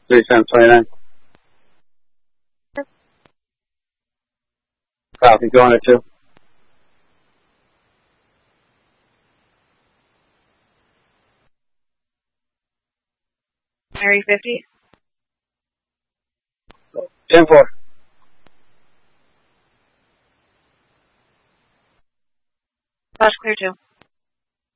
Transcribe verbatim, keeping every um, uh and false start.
thirty-seven twenty-nine. Copy, going at two. Mary fifty. ten four. Flash clear two.